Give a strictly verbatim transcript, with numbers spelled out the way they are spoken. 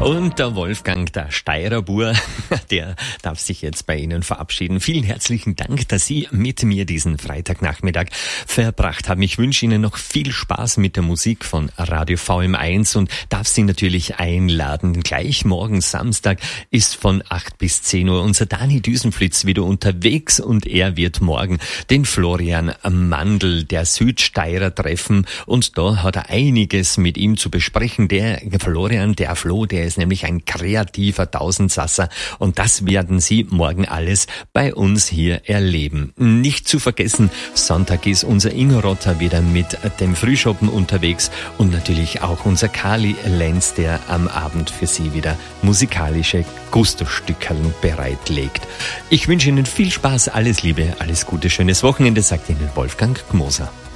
Und der Wolfgang, der Steirer Bur, der darf sich jetzt bei Ihnen verabschieden. Vielen herzlichen Dank, dass Sie mit mir diesen Freitagnachmittag verbracht haben. Ich wünsche Ihnen noch viel Spaß mit der Musik von Radio V M eins und darf Sie natürlich einladen. Gleich morgen Samstag ist von acht bis zehn Uhr unser Dani Düsenflitz wieder unterwegs und er wird morgen den Florian Mandl der Südsteirer treffen und da hat er einiges mit ihm zu besprechen. Der Florian, der Flo, der ist nämlich ein kreativer Tausendsasser und das werden Sie morgen alles bei uns hier erleben. Nicht zu vergessen, Sonntag ist unser Ingo Rotter wieder mit dem Frühschoppen unterwegs und natürlich auch unser Kali Lenz, der am Abend für Sie wieder musikalische Gusto-Stückerl bereitlegt. Ich wünsche Ihnen viel Spaß, alles Liebe, alles Gute, schönes Wochenende, sagt Ihnen Wolfgang Gmoser.